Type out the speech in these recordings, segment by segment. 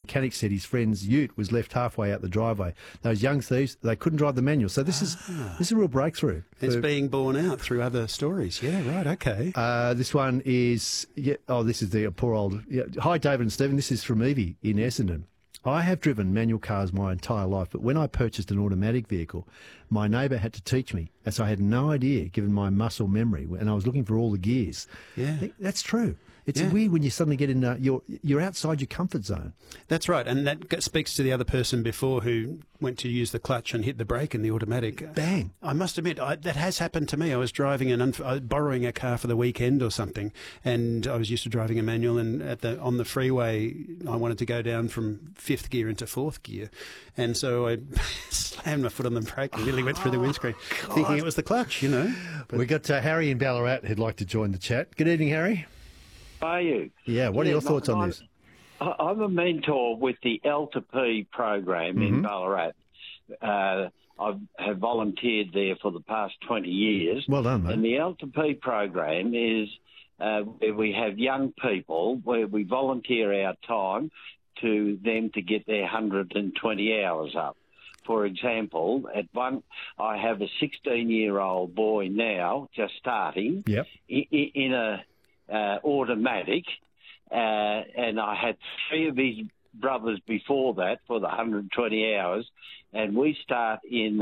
mechanic said his friend's ute was left halfway out the driveway. Those young thieves, they couldn't drive the manual. So this is a real breakthrough. It's being borne out through other stories. Yeah, right, okay. This one is, this is the poor old... Yeah. Hi, David and Stephen. This is from Evie in Essendon. I have driven manual cars my entire life, but when I purchased an automatic vehicle, my neighbour had to teach me, as I had no idea, given my muscle memory, and I was looking for all the gears. Yeah. That's true. It's weird when you suddenly get in, you're outside your comfort zone. That's right, and that speaks to the other person before who went to use the clutch and hit the brake in the automatic. Bang. I must admit, that has happened to me. I was driving borrowing a car for the weekend or something, and I was used to driving a manual, and on the freeway, I wanted to go down from fifth gear into fourth gear, and so I slammed my foot on the brake and nearly went through the windscreen, thinking it was the clutch, you know. But we got Harry in Ballarat who'd like to join the chat. Good evening, Harry. How are you? Yeah, what are your thoughts on this? I'm a mentor with the L2P program in Ballarat. I have volunteered there for the past 20 years. Well done, mate. And the L2P program is where we have young people, where we volunteer our time to them to get their 120 hours up. For example, I have a 16-year-old boy now, just starting, in a automatic, and I had 3 of his brothers before that for the 120 hours, and we start in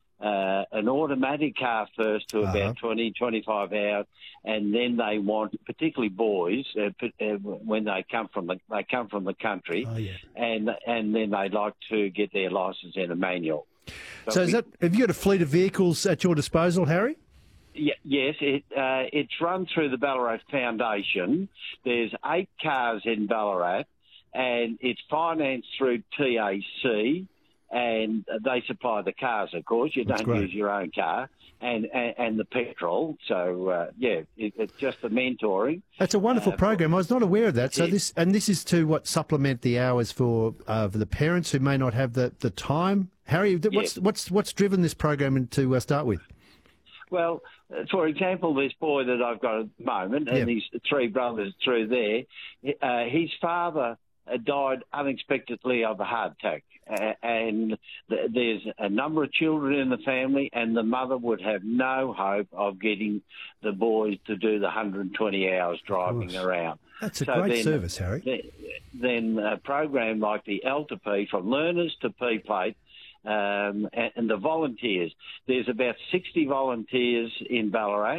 an automatic car first to about 20, 25 hours, and then they want, particularly boys, when they come from the country, and then they like to get their licence in a manual. So have you got a fleet of vehicles at your disposal, Harry? Yes, it's run through the Ballarat Foundation. There's 8 cars in Ballarat, and it's financed through TAC, and they supply the cars, of course. You don't use your own car, and the petrol. So, it's just the mentoring. That's a wonderful program. I was not aware of that. So this is to supplement the hours for the parents who may not have the time. Harry, what's driven this program to start with? Well, for example, this boy that I've got at the moment and his 3 brothers through there, his father died unexpectedly of a heart attack. And there's a number of children in the family, and the mother would have no hope of getting the boys to do the 120 hours driving around. That's a great service, Harry. Then a program like the L2P, from learners to P-plate, and the volunteers. There's about 60 volunteers in Ballarat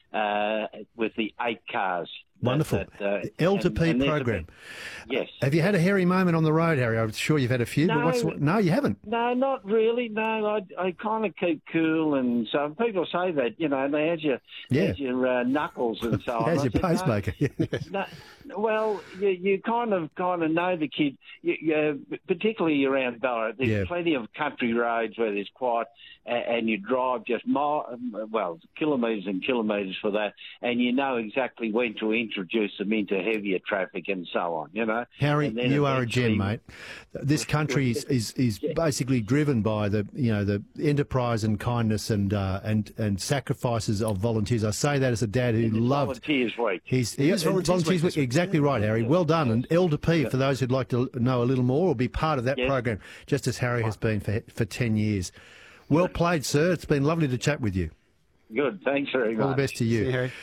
with the 8 cars. Wonderful. L2P program. Yes. Have you had a hairy moment on the road, Harry? I'm sure you've had a few. No, but no, you haven't. No, not really. No, I kind of keep cool, and so people say that, how's your knuckles and so on. How's your pacemaker? No, well, you kind of know the kid, particularly around Ballarat. There's plenty of country roads where there's quiet, and you drive just kilometres and kilometres for that, and you know exactly when to introduce them into heavier traffic and so on, Harry, you are a gem, mate. This country is basically driven by the enterprise and kindness and sacrifices of volunteers. I say that as a dad who loved Volunteers Week. Volunteers Week. Exactly right, Harry. Well done. And L2P, for those who'd like to know a little more or be part of that program, just as Harry has been for 10 years. Well played, sir. It's been lovely to chat with you. Good, thanks very much. All the best to you. Harry.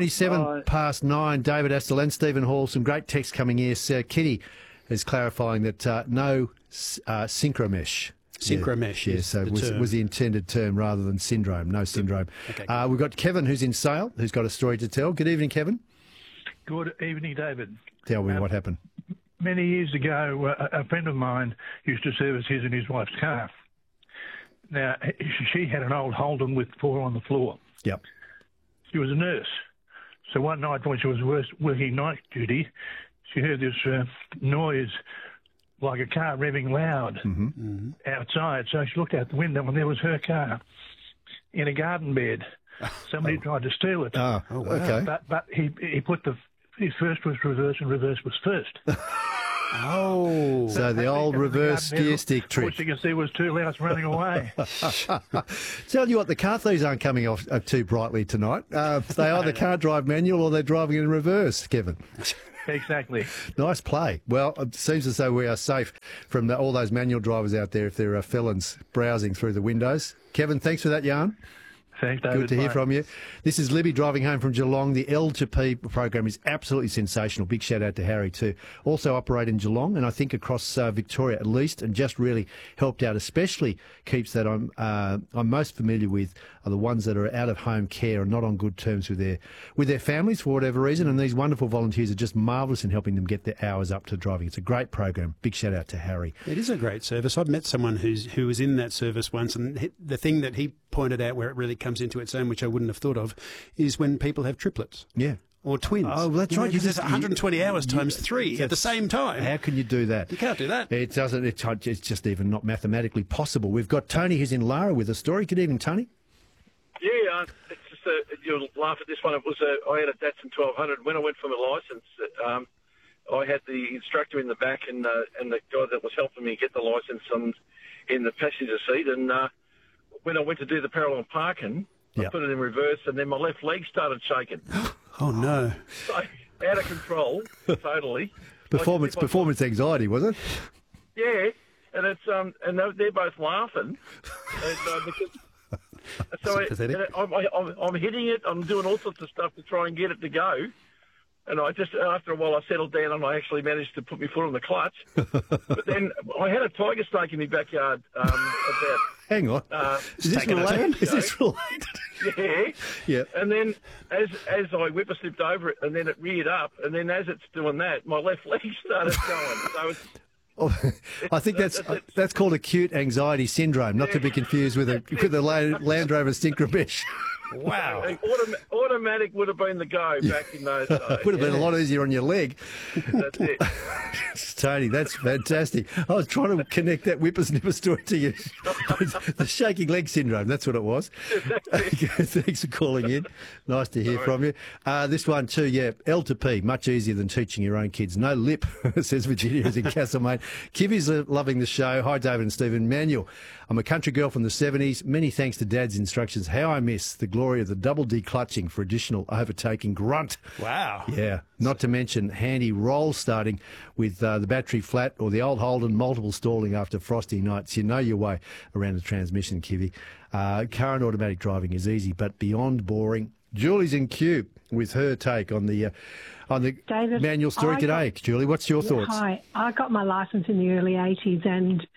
9:27, David Astle and Stephen Hall. Some great text coming here. Kitty is clarifying that no synchromesh. Synchromesh, yes, so was the intended term rather than syndrome. No syndrome. Okay. We've got Kevin, who's in Sale, who's got a story to tell. Good evening, Kevin. Good evening, David. Tell me what happened. Many years ago, a friend of mine used to service his and his wife's car. Now, she had an old Holden with 4 on the floor. Yep. She was a nurse. So one night when she was working night duty, she heard this noise like a car revving loud outside. So she looked out the window and there was her car in a garden bed. Somebody tried to steal it. Oh, okay. But he put his first was reverse and reverse was first. Oh, so the old reverse gear stick trick. What you can see was 2 louts running away. Tell you what, the car thieves aren't coming off too brightly tonight. They either can't drive manual or they're driving in reverse, Kevin. Exactly. Nice play. Well, it seems as though we are safe from all those manual drivers out there if there are felons browsing through the windows. Kevin, thanks for that yarn. Thanks, David. Good to hear from you. This is Libby driving home from Geelong. The L2P program is absolutely sensational. Big shout out to Harry too. Also operate in Geelong and I think across Victoria at least, and just really helped out, especially keeps that I'm most familiar with are the ones that are out of home care and not on good terms with their families for whatever reason. And these wonderful volunteers are just marvellous in helping them get their hours up to driving. It's a great program. Big shout out to Harry. It is a great service. I've met someone who was in that service once, and the thing that he pointed out where it really comes into its own, which I wouldn't have thought of, is when people have triplets. Yeah. Or twins. Oh, that's right. You just 120 hours times 3 at the same time. How can you do that? You can't do that. It doesn't. It's just even not mathematically possible. We've got Tony who's in Lara with a story. Good evening, Tony. Yeah, it's just you'll laugh at this one. It was I had a Datsun 1200. When I went for my licence, I had the instructor in the back and the guy that was helping me get the licence in the passenger seat. And when I went to do the parallel parking, I put it in reverse, and then my left leg started shaking. Oh no! So, out of control, totally. Performance anxiety, was it? Yeah, and it's and they're both laughing. And, because, so I'm hitting it. I'm doing all sorts of stuff to try and get it to go. And I just, after a while, I settled down and I actually managed to put my foot on the clutch. But then I had a tiger snake in my backyard about... Hang on. Is this related? Is this related? Yeah. Yeah. And then as I whipper-slipped over it, and then it reared up, and then as it's doing that, my left leg started going. So it's... I think that's called acute anxiety syndrome, not to be confused with the Land Rover Synchromesh. Wow. Automatic would have been the go back in those days. Would have been a lot easier on your leg. That's it. Tony, that's fantastic. I was trying to connect that whippersnipper story to you. The shaking leg syndrome, that's what it was. Thanks for calling in. Nice to hear from you. This one too, L2P, much easier than teaching your own kids. No lip, says Virginia is in Castlemaine. Kivvy's loving the show. Hi, David and Stephen. Manuel, I'm a country girl from the 70s. Many thanks to Dad's instructions. How I miss the glory of the double declutching for additional overtaking grunt. Wow. Yeah. Not to mention handy roll starting with the battery flat or the old Holden multiple stalling after frosty nights. You know your way around the transmission, Kivvy. Current automatic driving is easy but beyond boring. Julie's in queue with her take on the David, manual story today. Julie, what's your thoughts? Hi. I got my licence in the early 80s and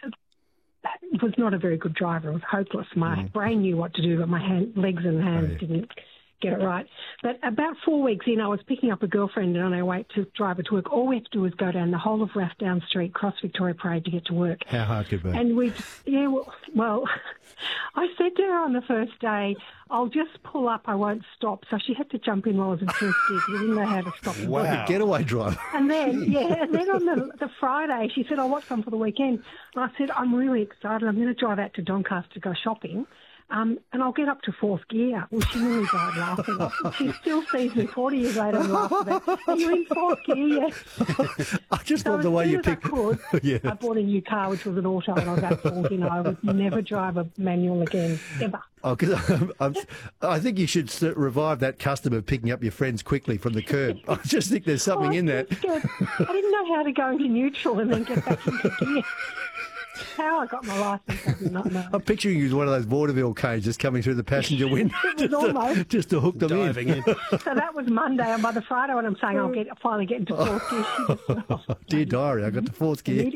was not a very good driver. It was hopeless. My brain knew what to do, but my legs and hands didn't get it right. But about 4 weeks in, I was picking up a girlfriend on our way to drive her to work. All we have to do is go down the whole of Rathdown Street, cross Victoria Parade to get to work. How hard could it be? And well, I said to her on the first day, I'll just pull up, I won't stop. So she had to jump in while I was in first gear because I didn't know how to stop. Wow. Like a getaway driver. And then, on the Friday, she said, what's on for the weekend? And I said, I'm really excited. I'm going to drive out to Doncaster to go shopping. And I'll get up to fourth gear. Well, she nearly died laughing. She still sees me 40 years later and laughs about, are you in fourth gear yet? I just love the way you pick. I bought a new car, which was an auto, and I was at 40. I would never drive a manual again, ever. Oh, because I think you should revive that custom of picking up your friends quickly from the curb. I just think there's something in that. I didn't know how to go into neutral and then get back into gear. How I got my licence, I do not know. I'm picturing you as one of those vaudeville cages coming through the passenger window just to hook them in. So that was Monday, and by the Friday when I'm saying I'll finally get into fourth gear, she just dear diary, I got to fourth gear.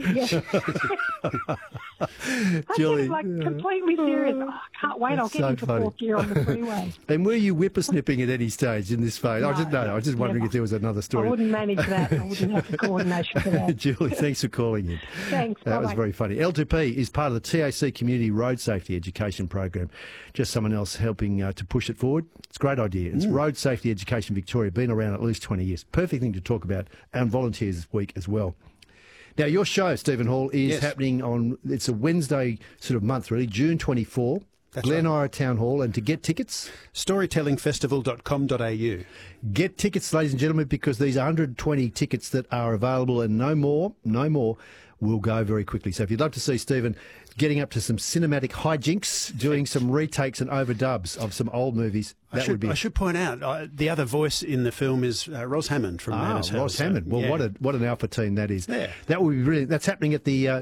Julie, completely serious. I can't wait. I'll get into fourth gear on the freeway. And were you whippersnipping at any stage in this phase? No, I was just wondering if there was another story. I wouldn't manage that. I wouldn't have the coordination for that. Julie, thanks for calling in. Thanks. That was very funny. L2P is part of the TAC Community Road Safety Education Program. Just someone else helping to push it forward. It's a great idea. It's Road Safety Education Victoria, been around at least 20 years. Perfect thing to talk about, and volunteers this week as well. Now, your show, Stephen Hall, is happening on, it's a Wednesday sort of month, really, June 24. That's Glen Ira Town Hall. And to get tickets? Storytellingfestival.com.au. Get tickets, ladies and gentlemen, because these are 120 tickets that are available and no more will go very quickly. So if you'd love to see Stephen getting up to some cinematic hijinks, doing some retakes and overdubs of some old movies, that would be... I should point out, the other voice in the film is Ros Hammond from Madness House. Ross Hammond. Well, yeah. what an alpha team that is. Yeah. That would be brilliant. That's happening at the